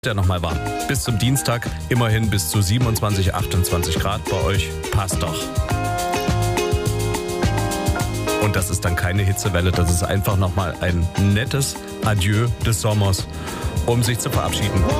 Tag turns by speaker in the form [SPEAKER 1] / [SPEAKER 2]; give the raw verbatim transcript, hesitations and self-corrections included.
[SPEAKER 1] Ja, nochmal warm. Bis zum Dienstag immerhin bis zu siebenundzwanzig, achtundzwanzig Grad bei euch. Passt doch. Und das ist dann keine Hitzewelle, das ist einfach nochmal ein nettes Adieu des Sommers, um sich zu verabschieden.